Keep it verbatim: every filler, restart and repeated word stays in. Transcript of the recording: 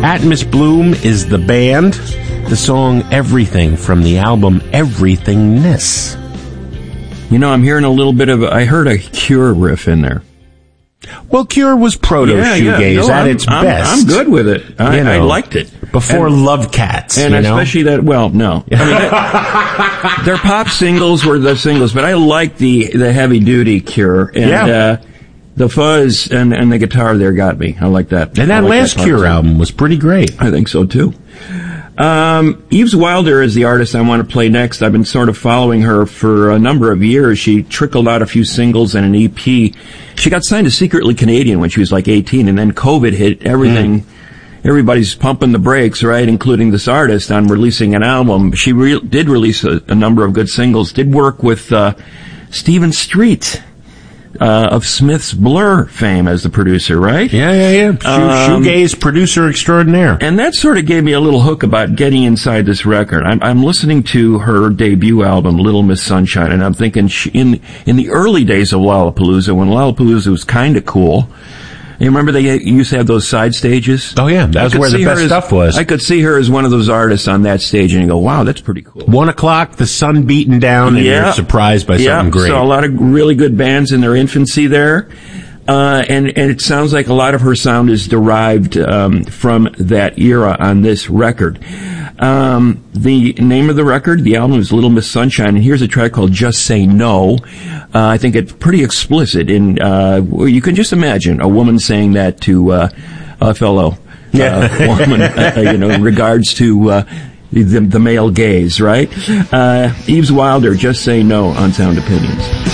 Atmos Bloom is the band. The song Everything from the album Everythingness. You know, I'm hearing a little bit of, I heard a Cure riff in there. Well, Cure was proto-shoegaze yeah, no, at I'm, its I'm, best. I'm good with it. I, you know, I liked it. Before and, Love Cats. And you know? especially that, well, no. I mean, their pop singles were the singles, but I like the, the heavy-duty Cure. And, yeah. uh, the fuzz and, and the guitar there got me. I like that. And that like last that Cure too. album was pretty great. I think so, too. Um, Eves Wilder is the artist I want to play next. I've been sort of following her for a number of years. She trickled out a few singles and an E P. She got signed to Secretly Canadian when she was like eighteen, and then COVID hit. Everything, mm. everybody's pumping the brakes, right, including this artist, on releasing an album. She re- did release a, a number of good singles, did work with uh, Stephen Street. Uh, of Smith's Blur fame as the producer, right? Yeah, yeah, yeah. Shoe, um, shoegaze producer extraordinaire. And that sort of gave me a little hook about getting inside this record. I'm, I'm listening to her debut album, Little Miss Sunshine, and I'm thinking she, in in the early days of Lollapalooza, when Lollapalooza was kind of cool. You remember they used to have those side stages? Oh, yeah. That was where the best as, stuff was. I could see her as one of those artists on that stage, and you go, wow, that's pretty cool. One o'clock, the sun beating down, and yeah. you're surprised by yeah. something great. So a lot of really good bands in their infancy there. Uh, and, and it sounds like a lot of her sound is derived um, from that era on this record. Um, the name of the record, the album, is Little Miss Sunshine, and here's a track called Just Say No. Uh, I think it's pretty explicit, and uh, you can just imagine a woman saying that to uh, a fellow uh, woman, uh, you know, in regards to uh, the, the male gaze, right? Uh, Eves Wilder, Just Say No on Sound Opinions.